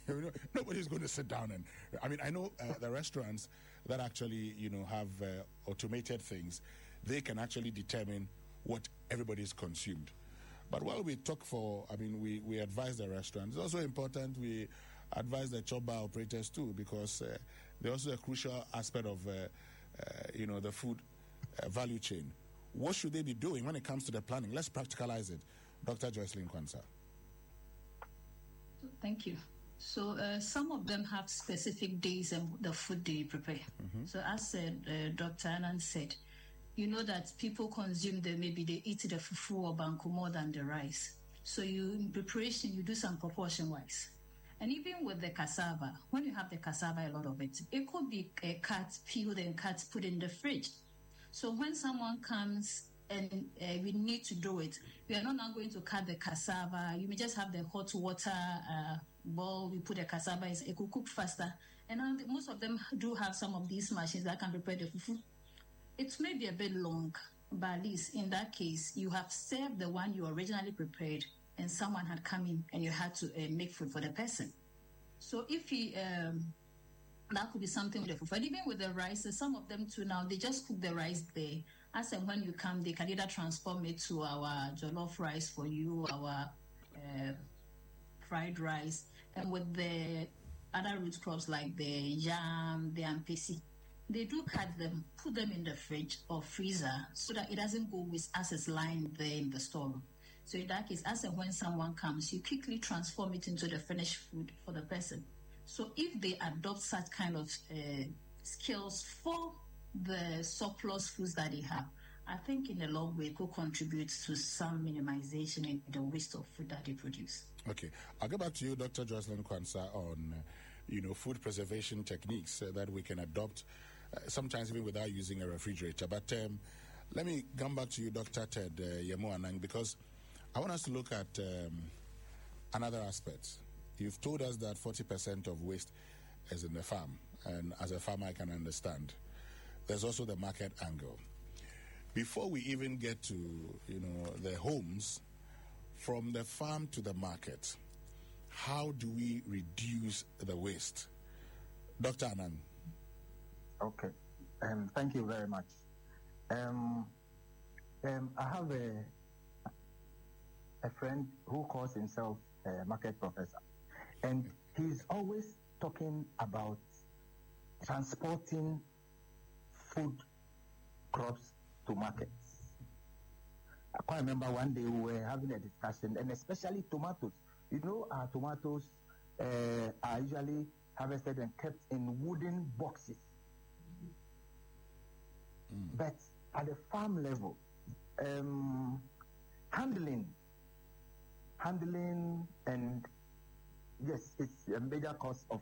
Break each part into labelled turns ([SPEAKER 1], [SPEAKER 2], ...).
[SPEAKER 1] Nobody's going to sit down and. I mean, I know the restaurants that actually, have automated things. They can actually determine what everybody's consumed. But while we talk we advise the restaurants. It's also important we advise the chop bar operators too, because they're also a crucial aspect of, the food value chain. What should they be doing when it comes to the planning? Let's practicalize it. Dr. Joycelyn Quansah.
[SPEAKER 2] Thank you. So some of them have specific days and the food they prepare. Mm-hmm. So as Dr. Anand said, you know that people consume maybe they eat the fufu or banku more than the rice. So in preparation, you do some proportion-wise. And even with the cassava, when you have the cassava, a lot of it could be cut, peeled and cut, put in the fridge. So when someone comes and we need to do it, we are not now going to cut the cassava. You may just have the hot water bowl. We put the cassava, it will cook faster. And most of them do have some of these machines that can prepare the fufu. It may be a bit long, but at least in that case, you have served the one you originally prepared and someone had come in and you had to make food for the person. So if that could be something with the food. But even with the rice, some of them too now, they just cook the rice there. As and when you come, they can either transform it to our jollof rice for you, our fried rice, and with the other root crops like the yam, the ampesi, they do cut them, put them in the fridge or freezer so that it doesn't go with as it's lying there in the storeroom. So in that case, as and when someone comes, you quickly transform it into the finished food for the person. So if they adopt such kind of skills for the surplus foods that they have, I think in the long way it could contribute to some minimization in the waste of food that they produce.
[SPEAKER 1] Okay. I'll go back to you, Dr. Joycelyn Quansah, on food preservation techniques that we can adopt, sometimes even without using a refrigerator. But let me come back to you, Dr. Ted Yamuanang, because I want us to look at another aspect. You've told us that 40% of waste is in the farm, and as a farmer I can understand. There's also the market angle. Before we even get to, the homes, from the farm to the market, how do we reduce the waste? Dr. Anand.
[SPEAKER 3] Okay. Thank you very much. I have a friend who calls himself a market professor, and he's always talking about transporting food crops to markets. I quite remember one day we were having a discussion, and especially tomatoes. Our tomatoes are usually harvested and kept in wooden boxes. But at the farm level, handling, and yes, it's a major cause of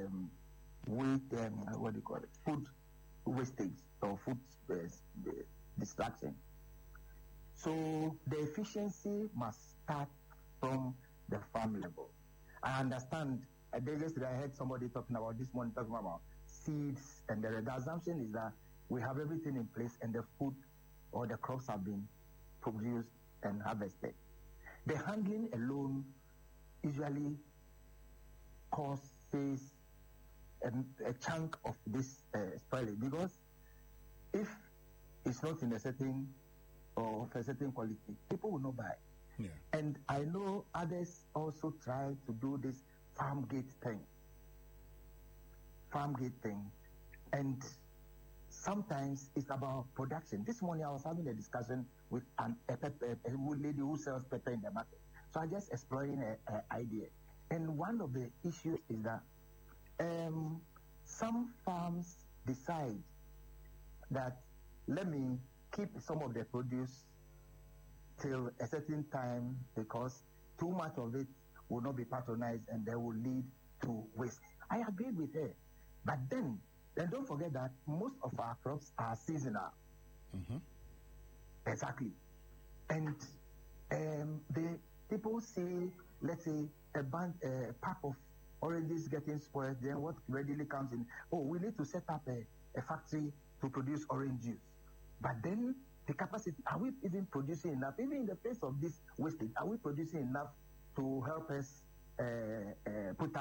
[SPEAKER 3] food wastage or food distraction. So the efficiency must start from the farm level. I understand. Yesterday I heard somebody talking about this morning, talking about seeds, and the assumption is that we have everything in place and the food or the crops have been produced and harvested. The handling alone usually causes a chunk of this spoiling, because if it's not in a certain or of a certain quality, people will not buy.
[SPEAKER 1] Yeah.
[SPEAKER 3] And I know others also try to do this farm gate thing. And sometimes it's about production. This morning I was having a discussion with a lady who sells pepper in the market. So I just exploring an idea. And one of the issues is that some farms decide that let me keep some of the produce till a certain time, because too much of it will not be patronized and they will lead to waste. I agree with her. But then don't forget that most of our crops are seasonal.
[SPEAKER 1] Mm-hmm.
[SPEAKER 3] Exactly. And the people see, let's say, a pack of oranges getting spoiled, then what readily comes in, we need to set up a factory to produce orange juice. But then the capacity, are we even producing enough? Even in the face of this wastage, are we producing enough to help us put